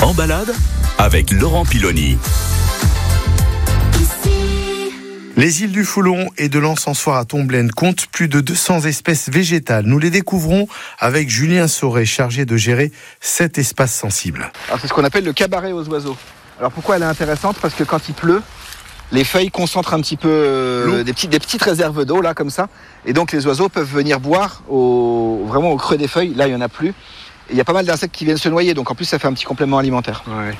En balade avec Laurent Piloni. Les îles du Foulon et de l'Encensoir à Tomblaine comptent plus de 200 espèces végétales. Nous les découvrons avec Julien Sauret, chargé de gérer cet espace sensible. Alors c'est ce qu'on appelle le cabaret aux oiseaux. Alors pourquoi elle est intéressante ? Parce que quand il pleut, les feuilles concentrent un petit peu des petites réserves d'eau là comme ça, et donc les oiseaux peuvent venir boire vraiment au creux des feuilles. Là il y en a plus. Et il y a pas mal d'insectes qui viennent se noyer, donc en plus ça fait un petit complément alimentaire. Ouais.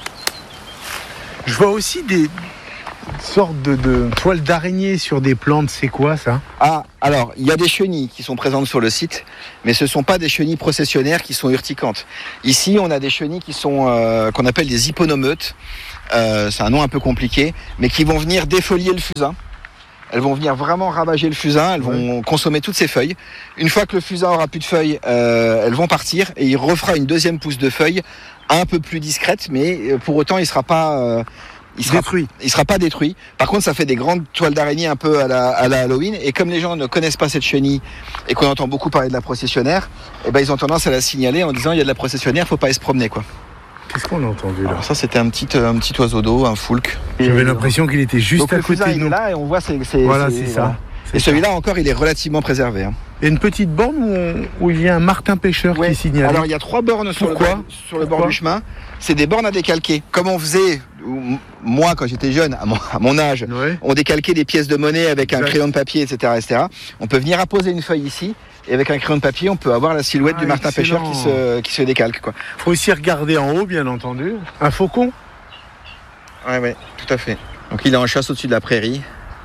Je vois aussi des sortes de toiles d'araignée sur des plantes. C'est quoi ça ? Ah, alors il y a des chenilles qui sont présentes sur le site, mais ce ne sont pas des chenilles processionnaires qui sont urticantes. Ici on a des chenilles qui sont qu'on appelle des hyponomeutes. C'est un nom un peu compliqué, mais qui vont venir défolier le fusain. Elles vont venir vraiment ravager le fusain, elles vont consommer toutes ces feuilles. Une fois que le fusain aura plus de feuilles, elles vont partir et il refera une deuxième pousse de feuilles un peu plus discrète, mais pour autant il sera pas détruit. Il sera pas détruit. Par contre, ça fait des grandes toiles d'araignée un peu à la Halloween. Et comme les gens ne connaissent pas cette chenille et qu'on entend beaucoup parler de la processionnaire, eh ben ils ont tendance à la signaler en disant il y a de la processionnaire, faut pas aller se promener quoi. Qu'est-ce qu'on a entendu là ? Alors ça c'était un petit oiseau d'eau, un foulque. J'avais l'impression qu'il était juste donc, à le côté fusain, de nous. il est là et on voit c'est ça. Voilà. C'est et celui-là encore il est relativement préservé. Il y a une petite borne où il y a un martin pêcheur qui signale. Alors il y a 3 bornes sur le bord du chemin. C'est des bornes à décalquer. Comme on faisait, moi quand j'étais jeune, à mon âge, on décalquait des pièces de monnaie avec un crayon de papier, etc. On peut venir apposer une feuille ici. Et avec un crayon de papier, on peut avoir la silhouette du martin pêcheur qui se décalque, quoi. Faut aussi regarder en haut, bien entendu. Un faucon ? Ouais, tout à fait. Donc il est en chasse au-dessus de la prairie.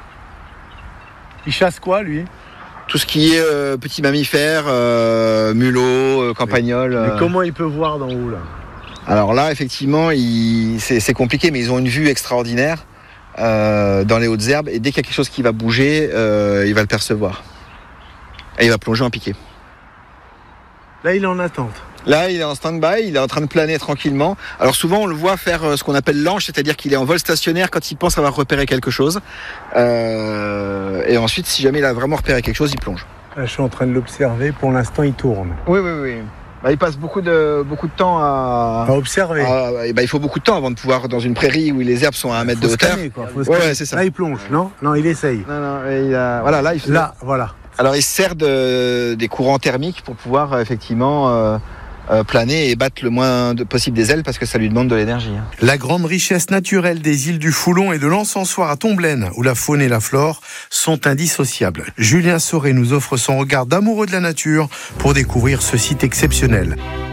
Il chasse quoi, lui ? Tout ce qui est petits mammifères, mulots, campagnols. Mais comment il peut voir d'en haut, là ? Alors là, effectivement, c'est compliqué, mais ils ont une vue extraordinaire dans les hautes herbes. Et dès qu'il y a quelque chose qui va bouger, il va le percevoir. Et il va plonger en piqué. Là, il est en attente. Là, il est en stand-by, il est en train de planer tranquillement. Alors souvent, on le voit faire ce qu'on appelle l'anche, c'est-à-dire qu'il est en vol stationnaire quand il pense avoir repéré quelque chose. Et ensuite, si jamais il a vraiment repéré quelque chose, il plonge. Là, je suis en train de l'observer. Pour l'instant, il tourne. Oui. Il passe beaucoup de temps à observer. Il faut beaucoup de temps avant de pouvoir, dans une prairie où les herbes sont à 1 mètre de hauteur. C'est ça. Là, il plonge, non, il essaye. Voilà. Alors il se sert des courants thermiques pour pouvoir effectivement planer et battre le moins possible des ailes parce que ça lui demande de l'énergie. La grande richesse naturelle des îles du Foulon et de l'Encensoir à Tomblaine, où la faune et la flore sont indissociables. Julien Sauret nous offre son regard d'amoureux de la nature pour découvrir ce site exceptionnel.